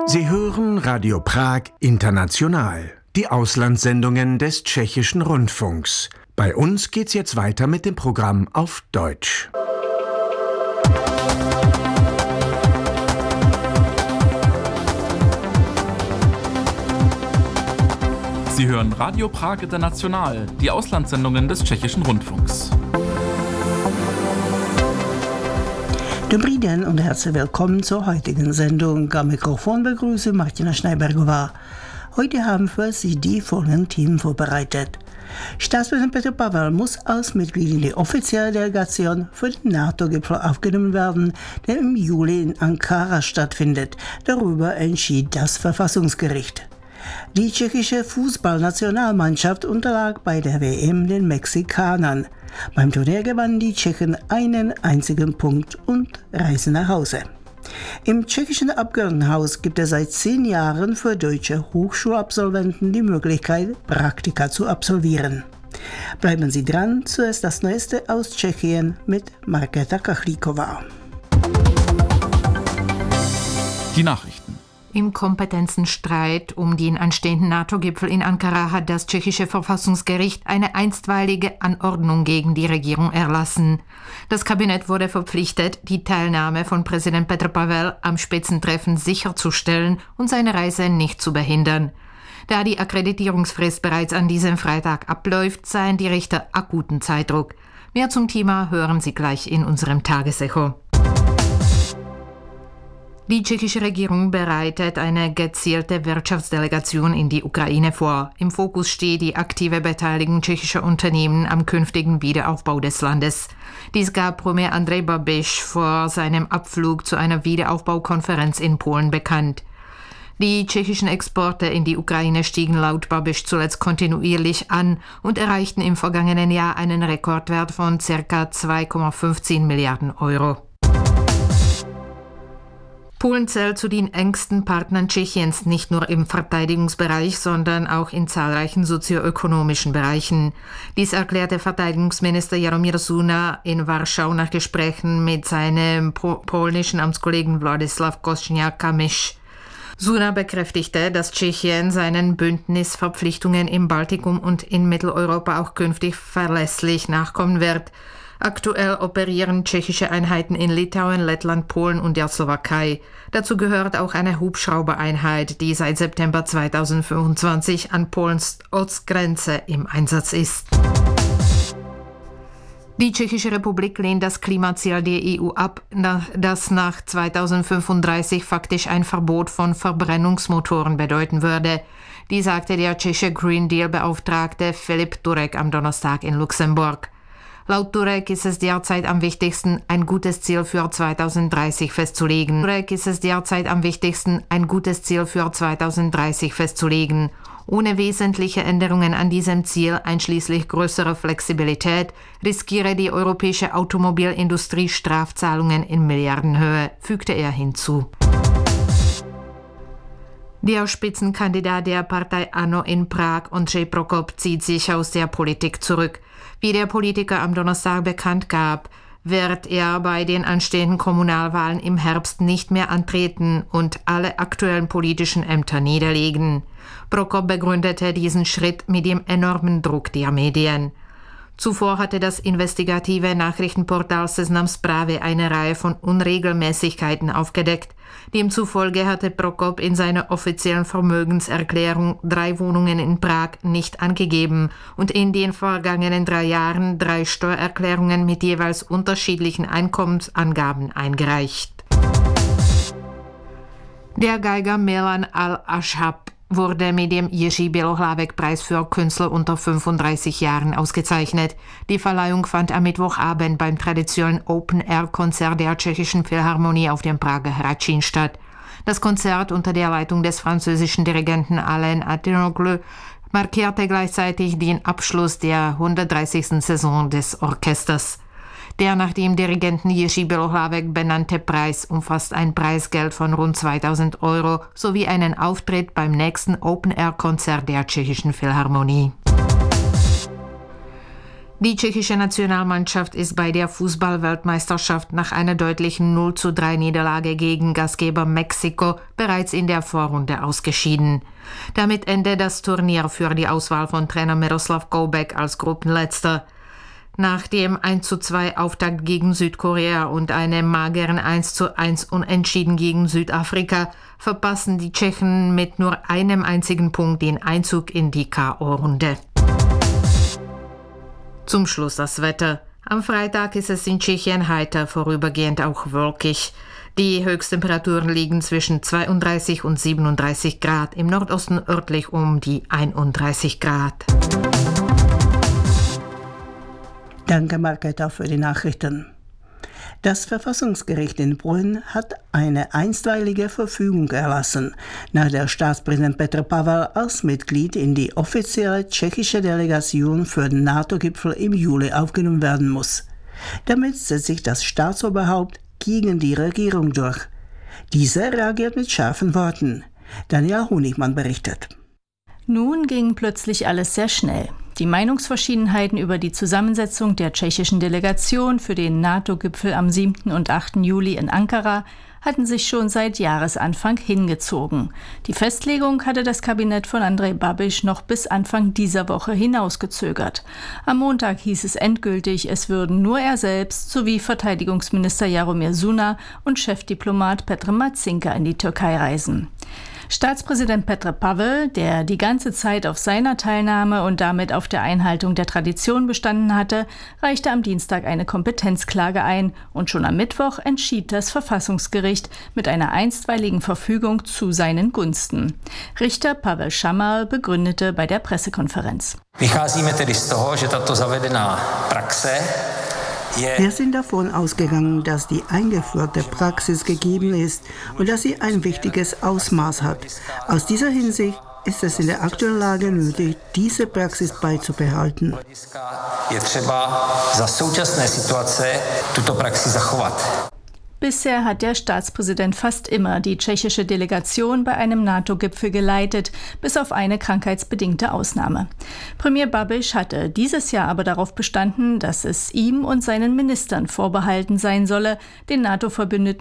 Sie hören Radio Prag International, die Auslandssendungen des Tschechischen Rundfunks. Bei uns geht's jetzt weiter mit dem Programm auf Deutsch. Sie hören Radio Prag International, die Auslandssendungen des Tschechischen Rundfunks. Dobrý den und herzlich willkommen zur heutigen Sendung. Am Mikrofon begrüße Martina Schneibergová. Heute haben für Sie die folgenden Themen vorbereitet. Staatspräsident Petr Pavel muss als Mitglied in die offizielle Delegation für den NATO-Gipfel aufgenommen werden, der im Juli in Ankara stattfindet. Darüber entschied das Verfassungsgericht. Die tschechische Fußballnationalmannschaft unterlag bei der WM den Mexikanern. Beim Turnier gewannen die Tschechen einen einzigen Punkt und reisen nach Hause. Im tschechischen Abgeordnetenhaus gibt es seit 10 Jahren für deutsche Hochschulabsolventen die Möglichkeit, Praktika zu absolvieren. Bleiben Sie dran, zuerst das Neueste aus Tschechien mit Markéta Kachlíková. Die Nachrichten. Im Kompetenzenstreit um den anstehenden NATO-Gipfel in Ankara hat das tschechische Verfassungsgericht eine einstweilige Anordnung gegen die Regierung erlassen. Das Kabinett wurde verpflichtet, die Teilnahme von Präsident Petr Pavel am Spitzentreffen sicherzustellen und seine Reise nicht zu behindern. Da die Akkreditierungsfrist bereits an diesem Freitag abläuft, seien die Richter akuten Zeitdruck. Mehr zum Thema hören Sie gleich in unserem Tagesecho. Die tschechische Regierung bereitet eine gezielte Wirtschaftsdelegation in die Ukraine vor. Im Fokus steht die aktive Beteiligung tschechischer Unternehmen am künftigen Wiederaufbau des Landes. Dies gab Premier Andrej Babiš vor seinem Abflug zu einer Wiederaufbaukonferenz in Polen bekannt. Die tschechischen Exporte in die Ukraine stiegen laut Babiš zuletzt kontinuierlich an und erreichten im vergangenen Jahr einen Rekordwert von ca. 2,15 Milliarden Euro. Polen zählt zu den engsten Partnern Tschechiens, nicht nur im Verteidigungsbereich, sondern auch in zahlreichen sozioökonomischen Bereichen. Dies erklärte Verteidigungsminister Jaromír Suna in Warschau nach Gesprächen mit seinem polnischen Amtskollegen Władysław Kosiniak-Kamysz. Suna bekräftigte, dass Tschechien seinen Bündnisverpflichtungen im Baltikum und in Mitteleuropa auch künftig verlässlich nachkommen wird. Aktuell operieren tschechische Einheiten in Litauen, Lettland, Polen und der Slowakei. Dazu gehört auch eine Hubschraubereinheit, die seit September 2025 an Polens Ostgrenze im Einsatz ist. Die Tschechische Republik lehnt das Klimaziel der EU ab, das nach 2035 faktisch ein Verbot von Verbrennungsmotoren bedeuten würde. Dies sagte der tschechische Green Deal-Beauftragte Filip Turek am Donnerstag in Luxemburg. Laut Turek ist es derzeit am wichtigsten, ein gutes Ziel für 2030 festzulegen. Ohne wesentliche Änderungen an diesem Ziel, einschließlich größerer Flexibilität, riskiere die europäische Automobilindustrie Strafzahlungen in Milliardenhöhe, fügte er hinzu. Der Spitzenkandidat der Partei ANO in Prag, Ondřej Prokop, zieht sich aus der Politik zurück. Wie der Politiker am Donnerstag bekannt gab, wird er bei den anstehenden Kommunalwahlen im Herbst nicht mehr antreten und alle aktuellen politischen Ämter niederlegen. Prokop begründete diesen Schritt mit dem enormen Druck der Medien. Zuvor hatte das investigative Nachrichtenportal Seznam Zprávy eine Reihe von Unregelmäßigkeiten aufgedeckt. Demzufolge hatte Prokop in seiner offiziellen Vermögenserklärung 3 Wohnungen in Prag nicht angegeben und in den vergangenen 3 Jahren 3 Steuererklärungen mit jeweils unterschiedlichen Einkommensangaben eingereicht. Der Geiger Milan Al-Ashab wurde mit dem Jiří Bělohlávek-Preis für Künstler unter 35 Jahren ausgezeichnet. Die Verleihung fand am Mittwochabend beim traditionellen Open-Air-Konzert der Tschechischen Philharmonie auf dem Prager Hradčín statt. Das Konzert unter der Leitung des französischen Dirigenten Alain Atinoglu markierte gleichzeitig den Abschluss der 130. Saison des Orchesters. Der nach dem Dirigenten Jiří Bělohlávek benannte Preis umfasst ein Preisgeld von rund 2.000 Euro sowie einen Auftritt beim nächsten Open-Air-Konzert der Tschechischen Philharmonie. Die tschechische Nationalmannschaft ist bei der Fußball-Weltmeisterschaft nach einer deutlichen 0:3 gegen Gastgeber Mexiko bereits in der Vorrunde ausgeschieden. Damit endet das Turnier für die Auswahl von Trainer Miroslav Koubek als Gruppenletzter. Nach dem 1:2 Auftakt gegen Südkorea und einem mageren 1:1 Unentschieden gegen Südafrika verpassen die Tschechen mit nur einem einzigen Punkt den Einzug in die K.O.-Runde. Zum Schluss das Wetter. Am Freitag ist es in Tschechien heiter, vorübergehend auch wolkig. Die Höchsttemperaturen liegen zwischen 32 und 37 Grad, im Nordosten örtlich um die 31 Grad. Danke, Marketa, für die Nachrichten. Das Verfassungsgericht in Brünn hat eine einstweilige Verfügung erlassen, nach der Staatspräsident Petr Pavel als Mitglied in die offizielle tschechische Delegation für den NATO-Gipfel im Juli aufgenommen werden muss. Damit setzt sich das Staatsoberhaupt gegen die Regierung durch. Diese reagiert mit scharfen Worten. Daniela Honigmann berichtet. Nun ging plötzlich alles sehr schnell. Die Meinungsverschiedenheiten über die Zusammensetzung der tschechischen Delegation für den NATO-Gipfel am 7. und 8. Juli in Ankara hatten sich schon seit Jahresanfang hingezogen. Die Festlegung hatte das Kabinett von Andrej Babiš noch bis Anfang dieser Woche hinausgezögert. Am Montag hieß es endgültig, es würden nur er selbst sowie Verteidigungsminister Jaromír Šuna und Chefdiplomat Petr Marcinka in die Türkei reisen. Staatspräsident Petr Pavel, der die ganze Zeit auf seiner Teilnahme und damit auf der Einhaltung der Tradition bestanden hatte, reichte am Dienstag eine Kompetenzklage ein und schon am Mittwoch entschied das Verfassungsgericht mit einer einstweiligen Verfügung zu seinen Gunsten. Richter Pavel Šamal begründete bei der Pressekonferenz. Vycházíme tedy z toho, že tato zavedená praxe. Wir sind davon ausgegangen, dass die eingeführte Praxis gegeben ist und dass sie ein wichtiges Ausmaß hat. Aus dieser Hinsicht ist es in der aktuellen Lage nötig, diese Praxis beizubehalten. Je třeba za současné situace tuto praxi zachovat. Bisher hat der Staatspräsident fast immer die tschechische Delegation bei einem NATO-Gipfel geleitet, bis auf eine krankheitsbedingte Ausnahme. Premier Babiš hatte dieses Jahr aber darauf bestanden, dass es ihm und seinen Ministern vorbehalten sein solle, den NATO-Verbündeten